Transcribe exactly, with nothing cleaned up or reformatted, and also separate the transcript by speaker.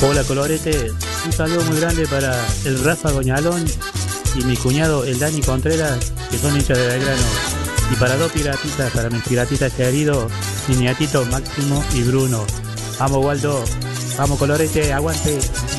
Speaker 1: Hola Colorete, un saludo muy grande para el Rafa Goñalón y mi cuñado el Dani Contreras, que son hinchas de Belgrano. Y para dos piratitas, para mis piratitas queridos, mi niatito Máximo y Bruno. Vamos Waldo, vamos Colorete, aguante.